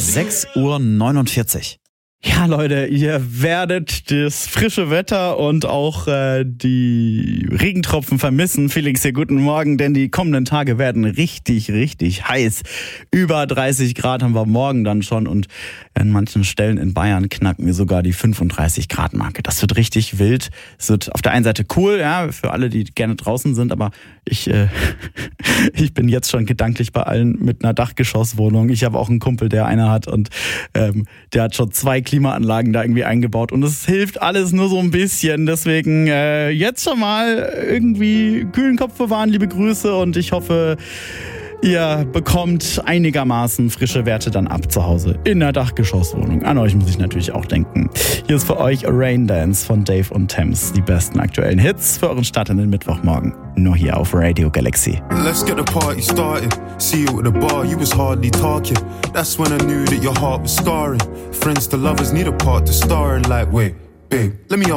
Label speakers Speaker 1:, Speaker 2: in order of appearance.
Speaker 1: 6:49 Uhr. Ja, Leute, ihr werdet das frische Wetter und auch die Regentropfen vermissen. Felix hier, guten Morgen, denn die kommenden Tage werden richtig, richtig heiß. Über 30 Grad haben wir morgen dann schon und an manchen Stellen in Bayern knacken wir sogar die 35 Grad Marke. Das wird richtig wild. Es wird auf der einen Seite cool, ja, für alle, die gerne draußen sind, aber ich bin jetzt schon gedanklich bei allen mit einer Dachgeschosswohnung. Ich habe auch einen Kumpel, der eine hat und der hat schon 2 Klimaanlagen da irgendwie eingebaut und es hilft alles nur so ein bisschen. Deswegen jetzt schon mal irgendwie kühlen Kopf bewahren, liebe Grüße und ich hoffe, ihr bekommt einigermaßen frische Werte dann ab zu Hause in der Dachgeschosswohnung. An euch muss ich natürlich auch denken. Hier ist für euch Rain Dance von Dave und Thames. Die besten aktuellen Hits für euren Start in den Mittwochmorgen. Nur hier auf Radio Galaxy.
Speaker 2: Let's get the party started. See you at the bar, you was hardly talking. That's when I knew that your heart was scarring. Friends to lovers need a part to star in. Like, wait, babe, let me